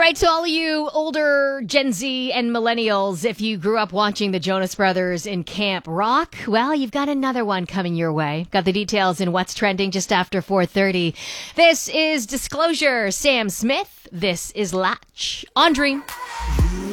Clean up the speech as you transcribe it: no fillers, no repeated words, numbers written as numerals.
right, to all of you older Gen Z and millennials, if you grew up watching the Jonas Brothers in Camp Rock, well, you've got another one coming your way. Got the details in What's Trending just after 4:30. This is Disclosure, Sam Smith. This is Latch on Dream.